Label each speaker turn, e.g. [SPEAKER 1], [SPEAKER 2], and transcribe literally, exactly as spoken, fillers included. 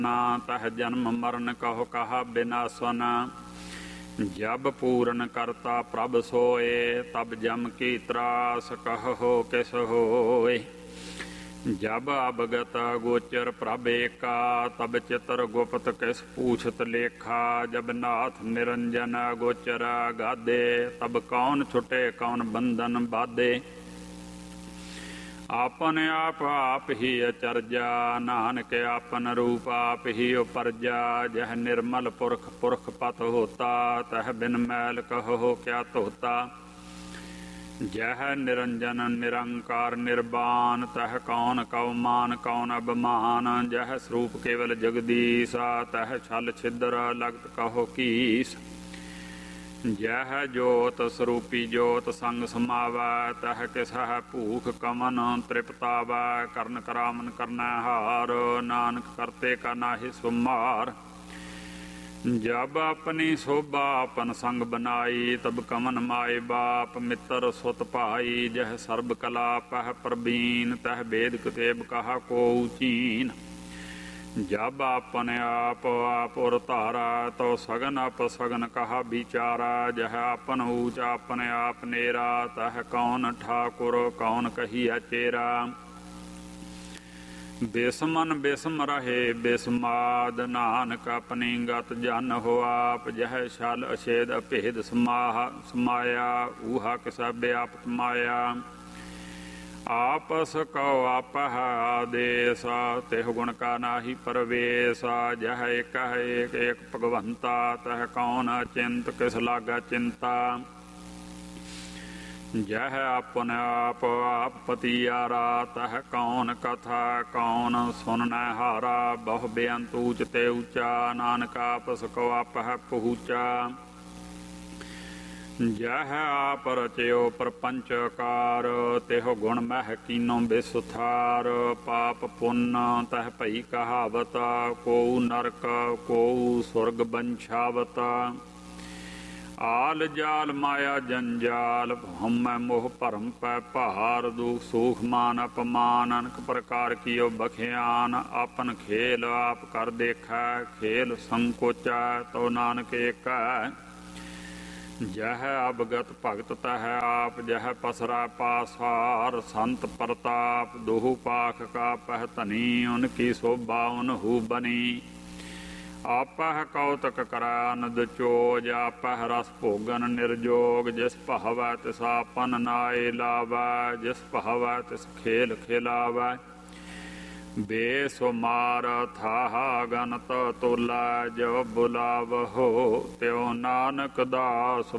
[SPEAKER 1] तह जन्म मरण कहो कहा बिनासन। जब पूरन करता प्रभ सोए तब जम की त्रास कहो किस होए। जब अवगत गोचर प्रभ एका तब चित्र गुप्त किस पूछत लेखा। जब नाथ निरंजन गोचर गादे तब कौन छुटे कौन बंधन बाधे। आपन आप आप ही अचरजा नानक आपन रूप आप ही उपरजा। जह निर्मल पुरख पुरख पत होता तह बिन मैल कहो क्या तोता। जह निरंजन निरंकार निर्वाण तह कौन कव मान कौन अभिमान। जह स्वरूप केवल जगदीसा तह छल छिद्र लगत कहो कीस। जह जोत स्वरूपी जोत संग समावै तह किसह भूख कमन तृप्तावै। करन करामन करना हार नानक करते का नाहि सुमार। जब अपनी शोभा अपन संग बनाई तब कमन माए बाप मित्र सुत भाई। जह सर्ब कला पह प्रवीण तह वेद कुतेब कहा को चीन। जब अपने आप आप उर धारा तो सगन अप सगन कहा विचारा। जह अपन ऊंचा अपने आप नेरा तह कौन ठाकुर कौन कहिया चेरा। बेसमन बेसम रहे बेसमाद नानक अपनी गत जन हो आप। जह छल अछेद अभेद समाह समाया ऊहा किसा व्यापत माया। आपस कौ आपह आदेश तिह गुण का नाहि परवेश। जह एक एक एक भगवंता तह कौन अचिंत किस लागा चिंता। जह अपन आप आप पतियारा तह कौन कथा कौन सुनना हारा। बहु बेअंत ऊचते ऊंचा नानक आपस कौ आपह पहुँचा। जह आप रचयो प्रपंचकार तिह गुण मह कीनो बेसुथार। पाप पुण्य तह भई कहावत को नरक को सुरग बंछावत। आल जाल माया जंजाल हम मोह भरम पै भार। दुख सुख मान अपमान अनक प्रकार कियो बखियान। आपन खेल आप कर देखै खेल संकोचा तो नानक एकै। जह अवगत भगत तह आप जह पसरा पासार। संत प्रताप दोहु पाख का पह धनी उनकी शोभा उनहु बनी। आपह कौतक करानद चोज आपह रस भोगन निर्जोग। जिस पहवै तिस आपन नाय लावै जिस पहवै तिस खेल खिलावै। बेसुमार थाहा गनत तोला जो बुलावहो त्यो नानक दास